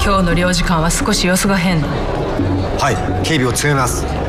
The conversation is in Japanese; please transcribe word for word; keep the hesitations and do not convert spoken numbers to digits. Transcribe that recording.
今日の領事館は少し様子が変だ。 はい、警備を強めます。